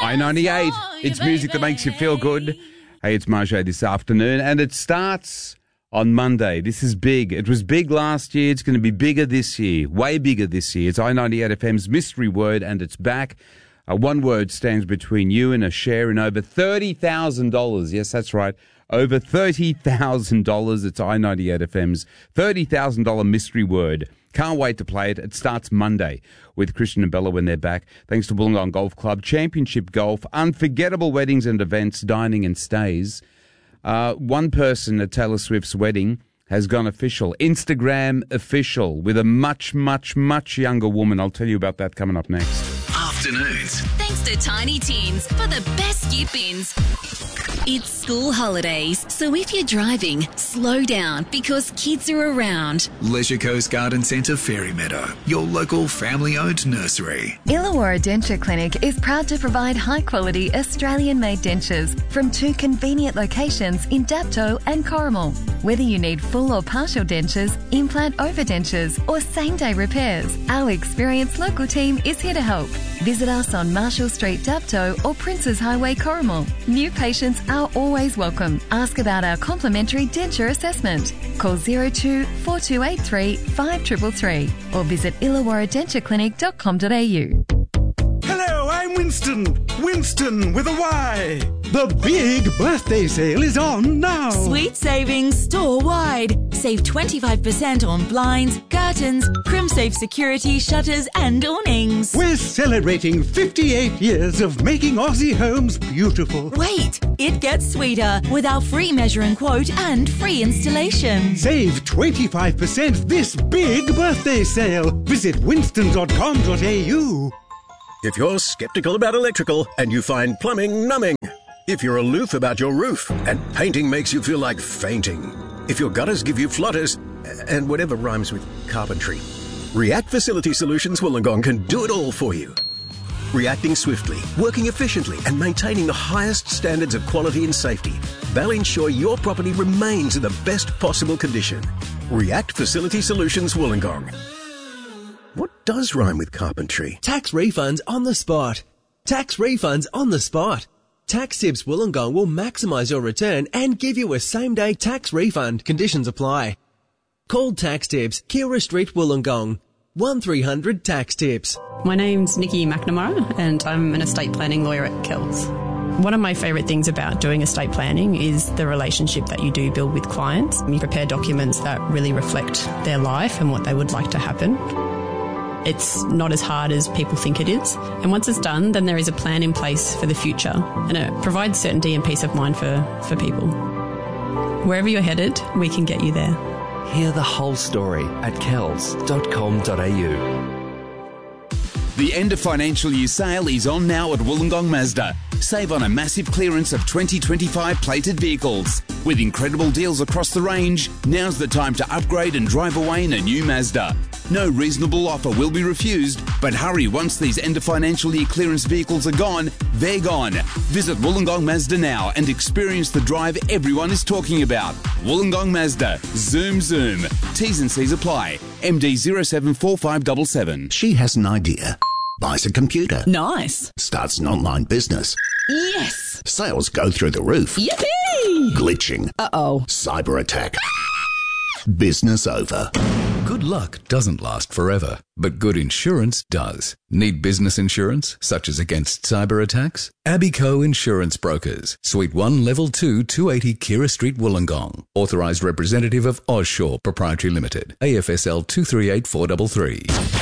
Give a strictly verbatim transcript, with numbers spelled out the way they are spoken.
I ninety-eight. It's music that makes you feel good. Hey, it's Marjay this afternoon, and it starts on Monday. This is big. It was big last year. It's going to be bigger this year, way bigger this year. It's I ninety-eight F M's mystery word, and it's back. Uh, one word stands between you and a share in over thirty thousand dollars. Yes, that's right. Over thirty thousand dollars. It's I ninety-eight F M's thirty thousand dollars mystery word. Can't wait to play it. It starts Monday with Christian and Bella when they're back. Thanks to Wollongong Golf Club, Championship Golf, unforgettable weddings and events, dining and stays. Uh, one person at Taylor Swift's wedding has gone official, Instagram official, with a much, much, much younger woman. I'll tell you about that coming up next. Afternoons. Thanks to Tiny Teens for the best skip ins. It's school holidays, so if you're driving, slow down because kids are around. Leisure Coast Garden Centre Fairy Meadow, your local family-owned nursery. Illawarra Denture Clinic is proud to provide high-quality Australian-made dentures from two convenient locations in Dapto and Corrimal. Whether you need full or partial dentures, implant overdentures or same-day repairs, our experienced local team is here to help. Visit us on Marshall Street, Dapto or Princes Highway, Corrimal. New patients are always welcome. Ask about our complimentary denture assessment. Call zero two four two eight three five three three three or visit illawarra denture clinic dot com dot a u. Hello, I'm Winston. Winston with a Y. The big birthday sale is on now. Sweet savings store-wide. Save twenty-five percent on blinds, curtains, CrimSafe security, shutters and awnings. We're celebrating fifty-eight years of making Aussie homes beautiful. Wait, it gets sweeter with our free measure and quote and free installation. Save twenty-five percent this big birthday sale. Visit winston dot com dot a u. If you're skeptical about electrical and you find plumbing numbing, if you're aloof about your roof and painting makes you feel like fainting, if your gutters give you flutters and whatever rhymes with carpentry, React Facility Solutions Wollongong can do it all for you. Reacting swiftly, working efficiently and maintaining the highest standards of quality and safety, they'll ensure your property remains in the best possible condition. React Facility Solutions Wollongong. What does rhyme with carpentry? Tax refunds on the spot. Tax refunds on the spot. Tax Tips Wollongong will maximise your return and give you a same-day tax refund. Conditions apply. Call Tax Tips, Kira Street, Wollongong. one three hundred Tax Tips. My name's Nikki McNamara and I'm an estate planning lawyer at Kells. One of my favourite things about doing estate planning is the relationship that you do build with clients. You prepare documents that really reflect their life and what they would like to happen. It's not as hard as people think it is. And once it's done, then there is a plan in place for the future. And it provides certainty and peace of mind for, for people. Wherever you're headed, we can get you there. Hear the whole story at kells dot com dot a u. The end of financial year sale is on now at Wollongong Mazda. Save on a massive clearance of twenty twenty-five plated vehicles. With incredible deals across the range, now's the time to upgrade and drive away in a new Mazda. No reasonable offer will be refused, but hurry, once these end of financial year clearance vehicles are gone, they're gone. Visit Wollongong Mazda now and experience the drive everyone is talking about. Wollongong Mazda. Zoom Zoom. T's and C's apply. M D zero seven four five seven seven. She has an idea. Buys a computer. Nice. Starts an online business. Yes. Sales go through the roof. Yippee! Glitching. Uh-oh. Cyber attack. Business over. Good luck doesn't last forever, but good insurance does. Need business insurance, such as against cyber attacks? Abico Insurance Brokers, Suite one, Level two, two eighty Kira Street, Wollongong. Authorised representative of Ozshaw Proprietary Limited, A F S L two three eight four three three.